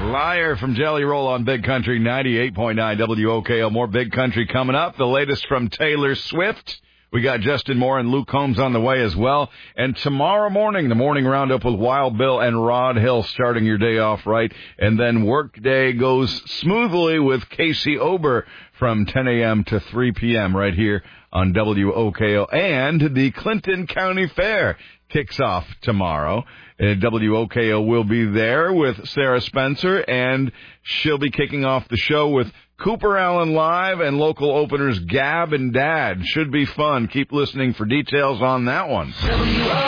Liar from Jelly Roll on Big Country 98.9 WOKO. More Big Country coming up. The latest from Taylor Swift. We got Justin Moore and Luke Combs on the way as well. And tomorrow morning, the morning roundup with Wild Bill and Rod Hill starting your day off right. And then workday goes smoothly with Casey Ober from 10 a.m. to 3 p.m. right here on WOKO. And the Clinton County Fair kicks off tomorrow. WOKO will be there with Sarah Spencer, and she'll be kicking off the show with Cooper Allen Live and local openers Gab and Dad. Should be fun. Keep listening for details on that one.